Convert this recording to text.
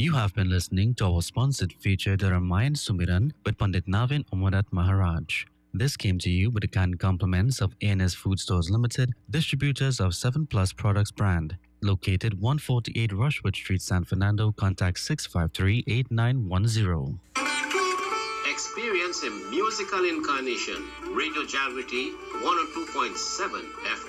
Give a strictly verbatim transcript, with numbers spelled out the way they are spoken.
You have been listening to our sponsored feature The Ramayan Sumiran with Pandit Navin Umarat Maharaj. This came to you with the kind compliments of A N S Food Stores Limited, distributors of seven Plus Products brand. Located one forty-eight Rushwood Street, San Fernando. Contact six five three, eight nine one zero. Experience a musical incarnation. Radio Javity one oh two point seven F M.